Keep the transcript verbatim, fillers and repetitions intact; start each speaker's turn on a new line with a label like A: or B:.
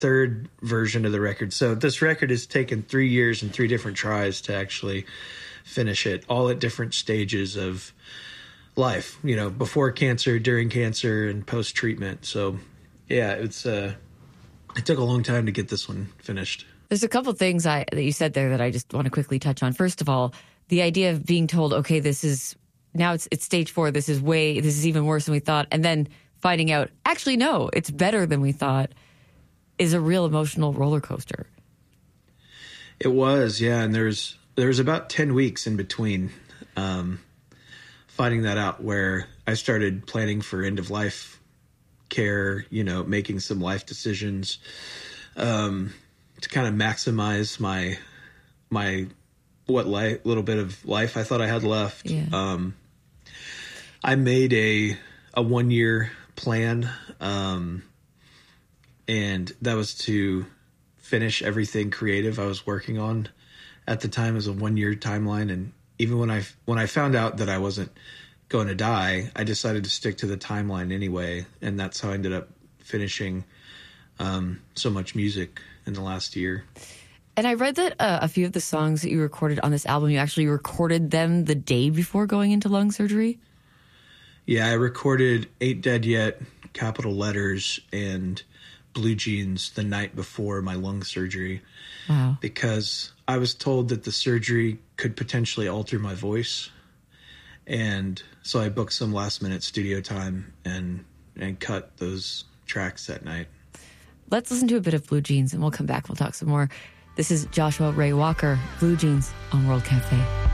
A: third version of the record. So this record has taken three years and three different tries to actually finish it, all at different stages of life, you know, before cancer, during cancer, and post-treatment. So, yeah, it's uh, it took a long time to get this one finished.
B: There's a couple things I, that you said there that I just want to quickly touch on. First of all, the idea of being told, okay, this is, now it's, it's stage four, this is way, this is even worse than we thought, and then finding out, actually, no, it's better than we thought, is a real emotional roller coaster.
A: It was, yeah, and there's there's about ten weeks in between um, finding that out, where I started planning for end-of-life care, you know, making some life decisions um, to kind of maximize my my what life, little bit of life I thought I had left.
B: Yeah.
A: Um, I made a a one-year plan, um, and that was to finish everything creative I was working on at the time. As a one-year timeline, and even when I when I found out that I wasn't going to die, I decided to stick to the timeline anyway, and that's how I ended up finishing um, so much music in the last year.
B: And I read that uh, a few of the songs that you recorded on this album, you actually recorded them the day before going into lung surgery?
A: Yeah, I recorded Ain't Dead Yet, capital letters, and Blue Jeans the night before my lung surgery.
B: Wow.
A: Because I was told that the surgery could potentially alter my voice. And so I booked some last minute studio time and and cut those tracks that night.
B: Let's listen to a bit of Blue Jeans and we'll come back. We'll talk some more. This is Joshua Ray Walker, Blue Jeans on World Cafe.